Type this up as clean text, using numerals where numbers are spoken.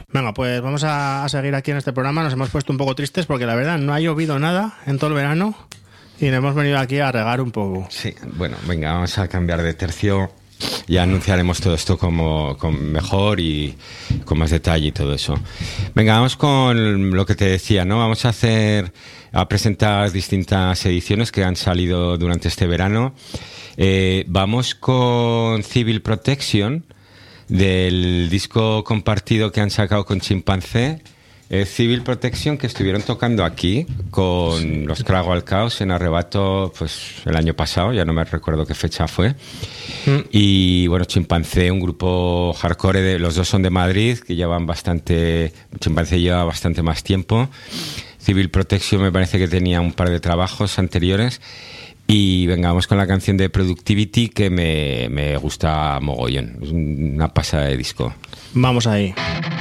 Venga, pues vamos a seguir aquí en este programa. Nos hemos puesto un poco tristes porque la verdad no ha llovido nada en todo el verano y nos hemos venido aquí a regar un poco. Sí, bueno, venga, vamos a cambiar de tercio. Ya anunciaremos todo esto con mejor y con más detalle y todo eso. Venga, vamos con lo que te decía, ¿no? Vamos a presentar distintas ediciones que han salido durante este verano. Vamos con Civil Protection, del disco compartido que han sacado con Chimpancé. Civil Protection, que estuvieron tocando aquí con los Trago al Caos en Arrebato, pues el año pasado, ya no me recuerdo qué fecha fue. Y bueno, Chimpancé, un grupo hardcore, los dos son de Madrid, que llevan bastante. Chimpancé lleva bastante más tiempo. Civil Protection me parece que tenía un par de trabajos anteriores. Y vengamos con la canción de Productivity, que me gusta mogollón. Es una pasada de disco. Vamos ahí.